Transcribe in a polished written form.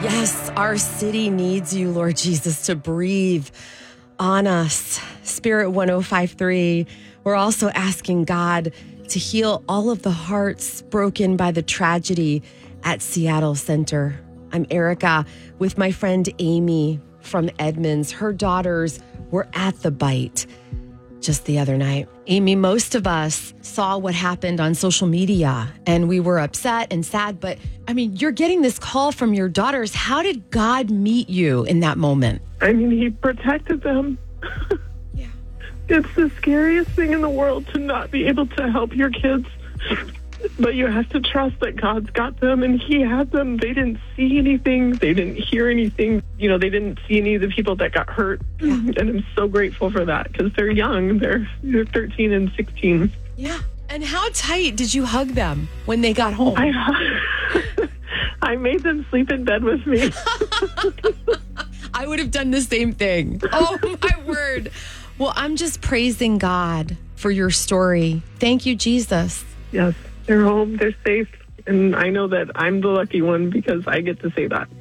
Yes, our city needs you, Lord Jesus, to breathe on us. Spirit 1053, we're also asking God to heal all of the hearts broken by the tragedy at Seattle Center. I'm Erica with my friend Amy from Edmonds. Her daughters were at the bite just the other night. Amy, most of us saw what happened on social media and we were upset and sad, but I mean, you're getting this call from your daughters. How did God meet you in that moment? I mean, he protected them. Yeah. It's the scariest thing in the world to not be able to help your kids. But you have to trust that God's got them, and he had them. They didn't see anything. They didn't hear anything. You know, they didn't see any of the people that got hurt. Yeah. And I'm so grateful for that because they're young. They're 13 and 16. Yeah. And how tight did you hug them when they got home? I made them sleep in bed with me. I would have done the same thing. Oh, my word. Well, I'm just praising God for your story. Thank you, Jesus. Yes, they're home. They're safe. And I know that I'm the lucky one because I get to say that.